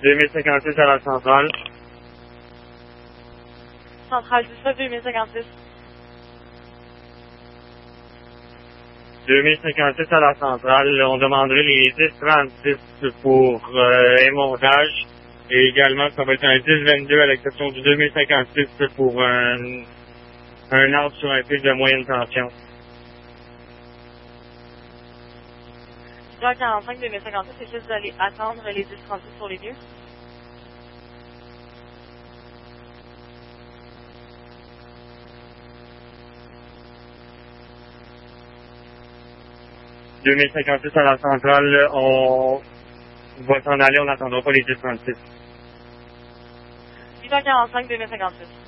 2056 à la centrale. Centrale 17, 2056. 2056 à la centrale, on demanderait les 1036 pour émontage. Et également, ça va être un 1022 à l'exception du 2056 pour un ordre sur un fil de moyenne tension. 10h45, 2056, c'est juste d'aller attendre les 1036 sur les lieux. « 2056 à la centrale, on va s'en aller, on n'attendra pas les 1036. 10h45, 2056.